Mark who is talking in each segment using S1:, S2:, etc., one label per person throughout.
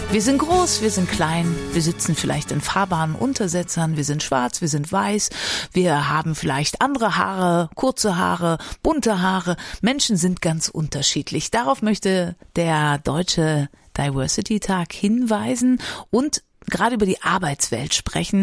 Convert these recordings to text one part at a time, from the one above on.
S1: Wir sind groß, wir sind klein, wir sitzen vielleicht in fahrbaren Untersetzern, wir sind schwarz, wir sind weiß, wir haben vielleicht andere Haare, kurze Haare, bunte Haare. Menschen sind ganz unterschiedlich. Darauf möchte der Deutsche Diversity-Tag hinweisen und gerade über die Arbeitswelt sprechen,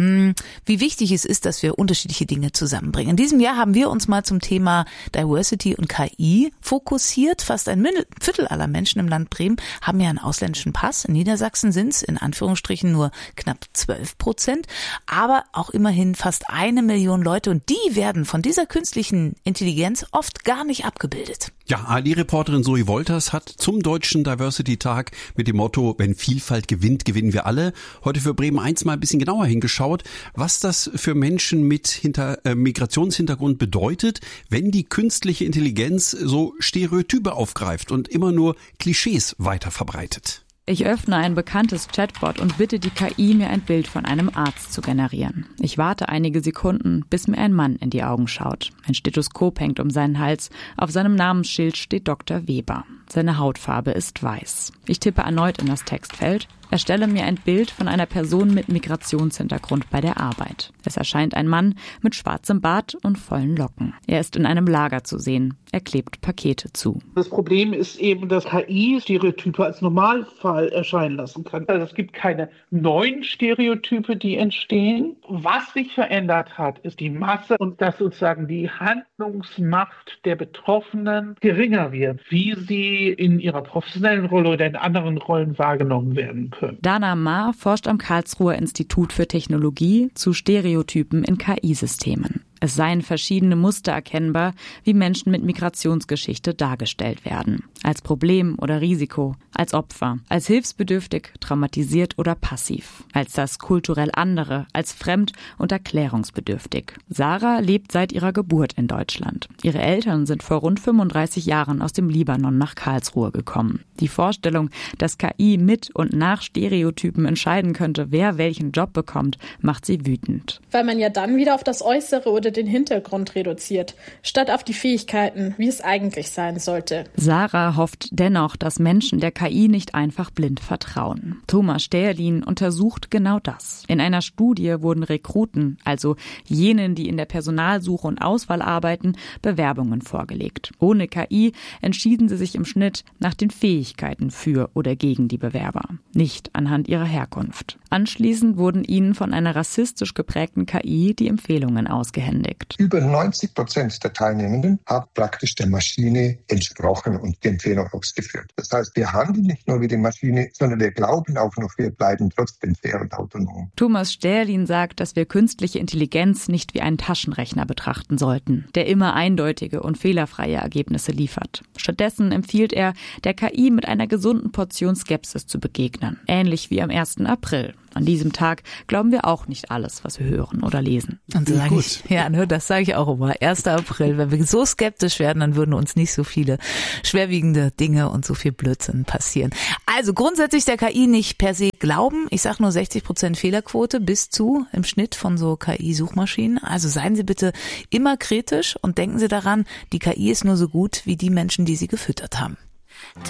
S1: wie wichtig es ist, dass wir unterschiedliche Dinge zusammenbringen. In diesem Jahr haben wir uns mal zum Thema Diversity und KI fokussiert. Fast ein Viertel aller Menschen im Land Bremen haben ja einen ausländischen Pass. In Niedersachsen sind es in Anführungsstrichen nur knapp 12%, aber auch immerhin fast 1 Million Leute und die werden von dieser künstlichen Intelligenz oft gar nicht abgebildet.
S2: Ja, ARD-Reporterin Zoe Wolters hat zum Deutschen Diversity-Tag mit dem Motto, wenn Vielfalt gewinnt, gewinnen wir alle, heute für Bremen 1 mal ein bisschen genauer hingeschaut, was das für Menschen mit Migrationshintergrund bedeutet, wenn die künstliche Intelligenz so Stereotype aufgreift und immer nur Klischees weiter verbreitet.
S3: Ich öffne ein bekanntes Chatbot und bitte die KI, mir ein Bild von einem Arzt zu generieren. Ich warte einige Sekunden, bis mir ein Mann in die Augen schaut. Ein Stethoskop hängt um seinen Hals. Auf seinem Namensschild steht Dr. Weber. Seine Hautfarbe ist weiß. Ich tippe erneut in das Textfeld. Erstelle mir ein Bild von einer Person mit Migrationshintergrund bei der Arbeit. Es erscheint ein Mann mit schwarzem Bart und vollen Locken. Er ist in einem Lager zu sehen. Er klebt Pakete zu.
S4: Das Problem ist eben, dass KI Stereotype als Normalfall erscheinen lassen kann. Also es gibt keine neuen Stereotype, die entstehen. Was sich verändert hat, ist die Masse und dass sozusagen die Handlungsmacht der Betroffenen geringer wird, wie sie in ihrer professionellen Rolle oder in anderen Rollen wahrgenommen werden können.
S3: Dana Ma forscht am Karlsruher Institut für Technologie zu Stereotypen in KI-Systemen. Es seien verschiedene Muster erkennbar, wie Menschen mit Migrationsgeschichte dargestellt werden. Als Problem oder Risiko, als Opfer, als hilfsbedürftig, traumatisiert oder passiv, als das kulturell andere, als fremd und erklärungsbedürftig. Sarah lebt seit ihrer Geburt in Deutschland. Ihre Eltern sind vor rund 35 Jahren aus dem Libanon nach Karlsruhe gekommen. Die Vorstellung, dass KI mit und nach Stereotypen entscheiden könnte, wer welchen Job bekommt, macht sie wütend.
S5: Weil man ja dann wieder auf das Äußere oder den Hintergrund reduziert, statt auf die Fähigkeiten, wie es eigentlich sein sollte.
S3: Sarah hofft dennoch, dass Menschen der KI nicht einfach blind vertrauen. Thomas Stährlin untersucht genau das. In einer Studie wurden Rekruten, also jenen, die in der Personalsuche und Auswahl arbeiten, Bewerbungen vorgelegt. Ohne KI entschieden sie sich im Schnitt nach den Fähigkeiten für oder gegen die Bewerber, nicht anhand ihrer Herkunft. Anschließend wurden ihnen von einer rassistisch geprägten KI die Empfehlungen ausgehändigt.
S6: Über 90% der Teilnehmenden haben praktisch der Maschine entsprochen und die Empfehlung ausgeführt. Das heißt, wir handeln nicht nur wie die Maschine, sondern wir glauben auch noch, wir bleiben trotzdem fair und autonom.
S3: Thomas Stährlin sagt, dass wir künstliche Intelligenz nicht wie einen Taschenrechner betrachten sollten, der immer eindeutige und fehlerfreie Ergebnisse liefert. Stattdessen empfiehlt er, der KI mit einer gesunden Portion Skepsis zu begegnen. Ähnlich wie am 1. April. An diesem Tag glauben wir auch nicht alles, was wir hören oder lesen.
S1: Und so sage ich, das sage ich auch immer. 1. April, wenn wir so skeptisch werden, dann würden uns nicht so viele schwerwiegende Dinge und so viel Blödsinn passieren. Also grundsätzlich der KI nicht per se glauben. Ich sage nur 60% Fehlerquote bis zu im Schnitt von so KI-Suchmaschinen. Also seien Sie bitte immer kritisch und denken Sie daran, die KI ist nur so gut wie die Menschen, die sie gefüttert haben.